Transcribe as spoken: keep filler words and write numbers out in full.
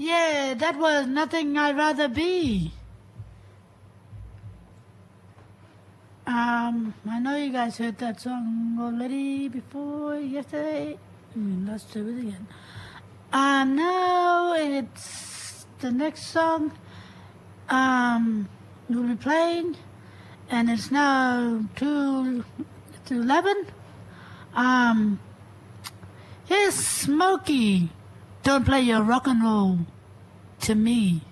Yeah, that was Nothing I'd Rather Be. Um, I know you guys heard that song already before yesterday. Mm, let's do it again. Um, now it's the next song um, we'll be playing, and it's now two to eleven. Um, here's Smokey. Don't play your rock and roll to me.